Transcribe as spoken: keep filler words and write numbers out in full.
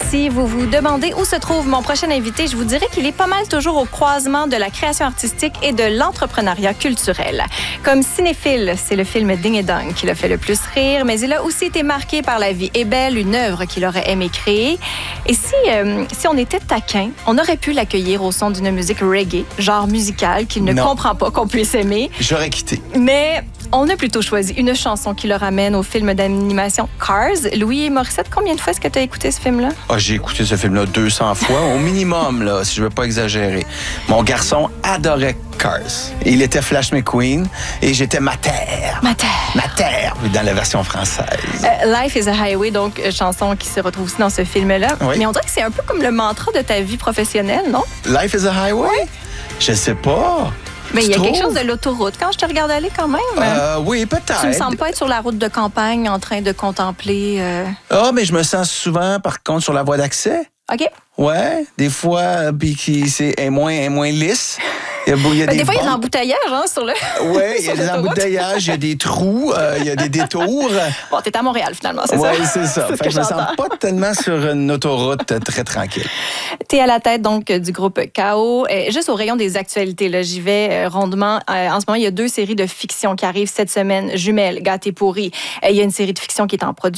Si vous vous demandez où se trouve mon prochain invité, je vous dirais qu'il est pas mal toujours au croisement de la création artistique et de l'entrepreneuriat culturel. Comme cinéphile, c'est le film Ding et Dong qui l'a fait le plus rire, mais il a aussi été marqué par La vie est belle, une œuvre qu'il aurait aimé créer. Et si, euh, si on était taquin, on aurait pu l'accueillir au son d'une musique reggae, genre musical qu'il ne Non. comprend pas qu'on puisse aimer. J'aurais quitté. Mais on a plutôt choisi une chanson qui le ramène au film d'animation Cars. Louis Morissette, combien de fois est-ce que tu as écouté ce film-là? Ah, j'ai écouté ce film-là deux cents fois, au minimum, là, si je veux pas exagérer. Mon garçon adorait Cars. Il était Flash McQueen et j'étais ma terre. Ma terre. Ma terre, dans la version française. Euh, Life is a Highway, donc euh, chanson qui se retrouve aussi dans ce film-là. Oui. Mais on dirait que c'est un peu comme le mantra de ta vie professionnelle, non? Life is a highway? Je sais pas. Mais il y a Tu quelque trouves? chose de l'autoroute quand je te regarde aller quand même. Euh, oui, peut-être. Tu me sembles pas être sur la route de campagne en train de contempler... euh, Ah, mais je me sens souvent, par contre, sur la voie d'accès. OK. Ouais, des fois, euh, puis qui c'est est moins, est moins lisse. Il y a, beau- il y a Ben, des fois, il y a de bumps. l'embouteillage hein, sur le... Oui, il y sur a des l'autoroute. embouteillages, il y a des trous, euh, il y a des détours. Bon, t'es à Montréal, finalement, c'est Oui, ça? c'est ça. C'est ce Fait que que je me sens j'entends. pas tellement sur une autoroute très tranquille. T'es à la tête, donc, du groupe K O. Euh, juste au rayon des actualités, là, j'y vais euh, rondement. Euh, en ce moment, il y a deux séries de fiction qui arrivent cette semaine. Jumelles, Gâté pourri. Euh, il y a une série de fiction qui est en production.